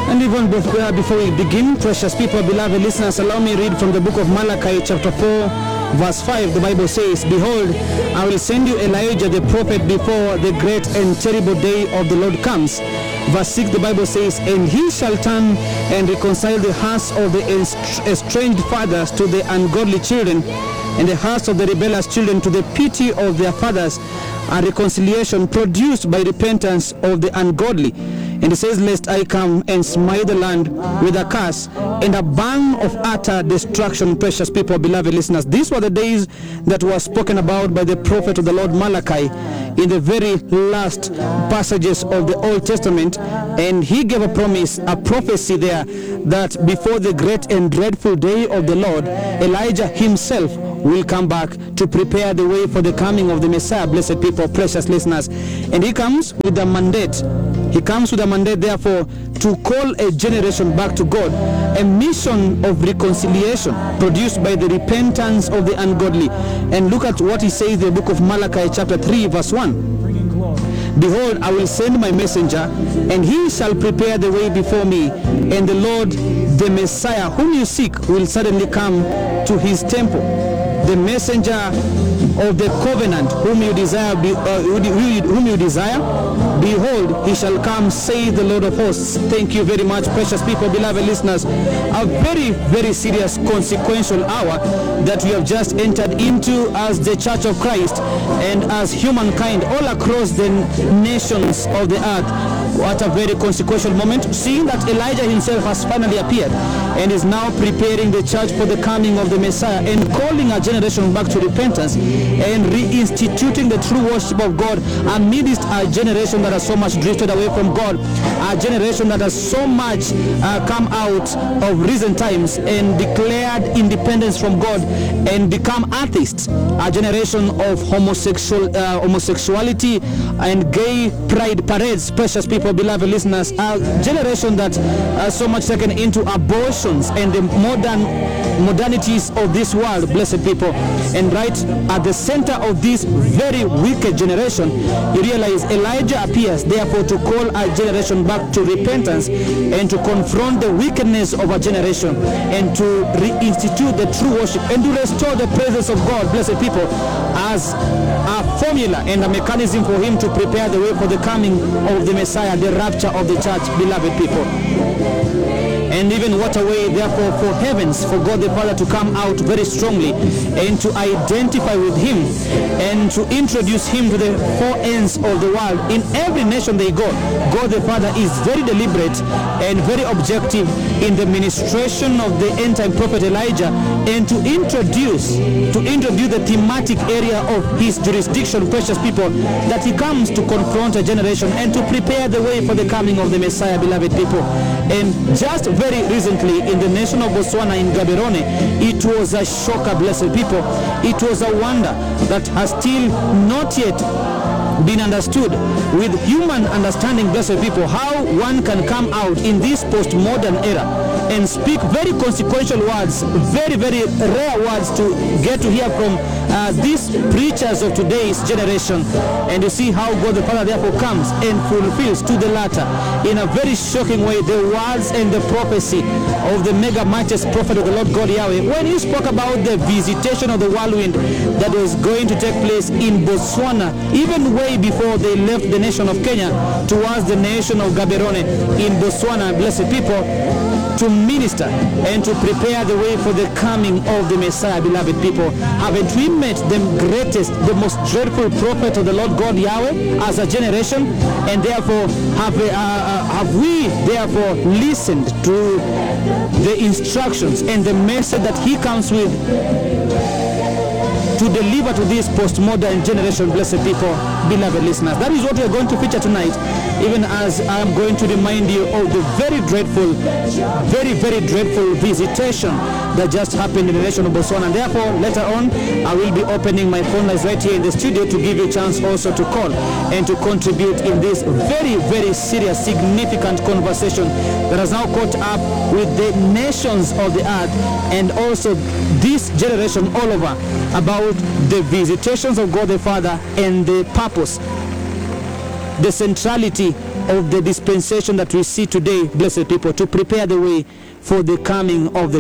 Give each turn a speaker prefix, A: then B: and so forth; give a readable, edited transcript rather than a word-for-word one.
A: And even before we begin, precious people, beloved listeners, allow me to read from the book of Malachi chapter 4, verse 5. The Bible says, "Behold, I will send you Elijah the prophet before the great and terrible day of the Lord comes." Verse 6, the Bible says, "And he shall turn and reconcile the hearts of the estranged fathers to the ungodly children, and the hearts of the rebellious children to the pity of their fathers, a reconciliation produced by repentance of the ungodly. And it says, lest I come and smite the land with a curse and a bang of utter destruction." Precious people, beloved listeners, these were the days that were spoken about by the prophet of the Lord Malachi in the very last passages of the Old Testament. And he gave a promise, a prophecy there, that before the great and dreadful day of the Lord, Elijah himself will come back to prepare the way for the coming of the Messiah. Blessed people, precious listeners. And he comes with a mandate. He comes with a mandate, therefore, to call a generation back to God, a mission of reconciliation produced by the repentance of the ungodly. And look at what he says in the book of Malachi chapter 3, verse 1. "Behold, I will send my messenger, and he shall prepare the way before me, and the Lord, the Messiah, whom you seek, will suddenly come to his temple." The messenger of the covenant, whom you desire, behold, he shall come, says the Lord of hosts. Thank you very much, precious people, beloved listeners. A very, very serious consequential hour that we have just entered into as the Church of Christ and as humankind all across the nations of the earth. What a very consequential moment, seeing that Elijah himself has finally appeared and is now preparing the church for the coming of the Messiah and calling a generation back to repentance and reinstituting the true worship of God amidst a generation that has so much drifted away from God, a generation that has so much come out of recent times and declared independence from God and become atheists, a generation of homosexuality and gay pride parades. Precious people, beloved listeners, a generation that so much taken into abortions and the modernities of this world. Blessed people. And right at the center of this very wicked generation, you realize Elijah appears, therefore, to call a generation back to repentance and to confront the wickedness of a generation and to reinstitute the true worship and to restore the presence of God, blessed people, as a formula and a mechanism for him to prepare the way for the coming of the Messiah, the rapture of the church, beloved people. And even what a way, therefore, for heavens, for God the Father to come out very strongly and to identify with him and to introduce him to the four ends of the world. In every nation they go, God the Father is very deliberate and very objective in the ministration of the end-time prophet Elijah, and to introduce the thematic area of his jurisdiction, precious people, that he comes to confront a generation and to prepare the way for the coming of the Messiah, beloved people. And just very recently in the nation of Botswana, in Gaborone, it was a shocker, blessed people. It was a wonder that has still not yet been understood with human understanding, blessed people, how one can come out in this postmodern era and speak very consequential words, very, very rare words to get to hear from these preachers of today's generation. And you see how God the Father therefore comes and fulfills to the latter in a very shocking way the words and the prophecy of the mega mightiest prophet of the Lord God Yahweh, when he spoke about the visitation of the whirlwind that was going to take place in Botswana, even way before they left the nation of Kenya towards the nation of Gaborone in Botswana, blessed people, to minister and to prepare the way for the coming of the Messiah, beloved people. Haven't we met the greatest, the most dreadful prophet of the Lord God Yahweh as a generation? And therefore have we therefore listened to the instructions and the message that he comes with to deliver to this postmodern generation, blessed people, beloved listeners? That is what we are going to feature tonight, even as I am going to remind you of the very dreadful, very, very dreadful visitation that just happened in the nation of Botswana. And therefore, later on, I will be opening my phone lines right here in the studio to give you a chance also to call and to contribute in this very, very serious, significant conversation that has now caught up with the nations of the earth and also this generation all over, about the visitations of God the Father and the purpose, the centrality of the dispensation that we see today, blessed people, to prepare the way for the coming of the